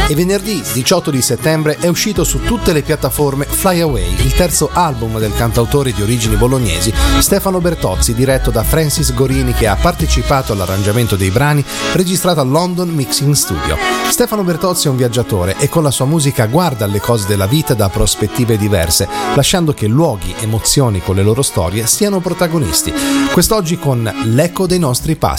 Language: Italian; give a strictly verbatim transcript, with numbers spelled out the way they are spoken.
E venerdì diciotto di settembre è uscito su tutte le piattaforme Fly Away, il terzo album del cantautore di origini bolognesi Stefano Bertozzi, diretto da Francis Gorini, che ha partecipato all'arrangiamento dei brani, registrato al London Mixing Studio. Stefano Bertozzi è un viaggiatore e con la sua musica guarda alle cose della vita da prospettive diverse, lasciando che luoghi, emozioni con le loro storie siano protagonisti. Quest'oggi con L'eco dei nostri passi.